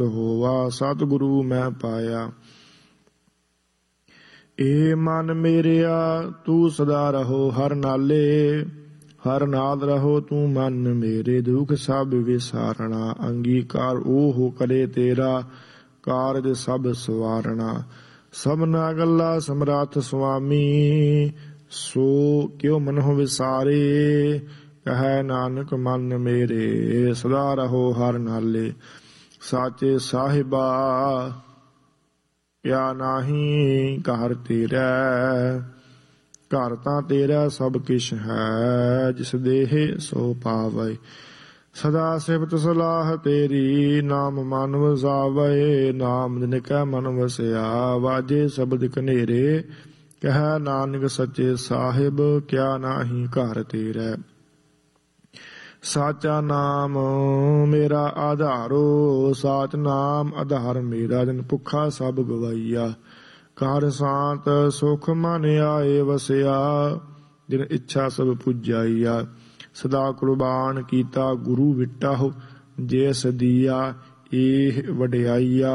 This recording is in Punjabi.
ਹੋਵਾ ਸਤਿਗੁਰੂ ਮੈਂ ਪਾਇਆ। ਏ ਮਨ ਮੇਰਿਆ ਤੂੰ ਸਦਾ ਰਹੋ ਹਰ ਨਾਲੇ, ਹਰ ਨਾਲ ਰਹੋ ਤੂੰ ਮਨ ਮੇਰੇ, ਦੁਖ ਸਭ ਵਿਸਾਰਣਾ। ਅੰਗੀਕਾਰ ਉਹ ਕਰੇ ਤੇਰਾ, ਕਾਰਜ ਸਭ ਸਵਾਰਣਾ। ਸਭਨਾ ਗੱਲਾ ਸਮਰੱਥ ਸੁਆਮੀ, ਸੋ ਕਿਉ ਮਨਹੁ ਵਿਸਾਰੇ। ਕਹੈ ਨਾਨਕ ਮਨ ਮੇਰੇ, ਸਦਾ ਰਹੋ ਹਰ ਨਾਲੇ। ਸਾਚੇ ਸਾਹਿਬਾ ਕਿਆ ਨਾਹੀ ਘਰ ਤੇਰਾ, ਘਰ ਤਾਂ ਤੇਰਾ ਸਭ ਕਿਛ ਹੈ, ਜਿਸ ਦੇਹ ਸੋ ਪਾਵੈ। ਸਦਾ ਸਿਫਤ ਸਲਾਹ ਤੇਰੀ, ਨਾਮ ਮਨ ਵਸਾਵੈ। ਨਾਮ ਜਿਨ ਕੈ ਮਨ ਵਸਿਆ, ਵਾਜੇ ਸ਼ਬਦ ਕਨੇਰੇ। ਕਹੈ ਨਾਨਕ ਸੱਚੇ ਸਾਹਿਬ, ਕਿਆ ਨਾਹੀ ਘਰ ਤੇਰਾ। ਸਾਚਾ ਨਾਮ ਮੇਰਾ ਆਧਾਰੋ, ਸਾਚ ਨਾਮ ਆਧਾਰ ਮੇਰਾ। ਜਿਨ ਭੁੱਖਾ ਸਭ ਗਵਾਈਆ, ਘਰ ਸ਼ਾਂਤ ਸੁਖ ਮਨ ਆਏ ਵਸਿਆ। ਜਿਨ ਇੱਛਾ ਸਭ ਪੁਜਾਈਆ, ਸਦਾ ਕੁਰਬਾਨ ਕੀਤਾ ਗੁਰੂ ਵਿਟਾਹੁ। ਜੇ ਸਦੀਆ ਇਹ ਵਡਿਆਈਆ,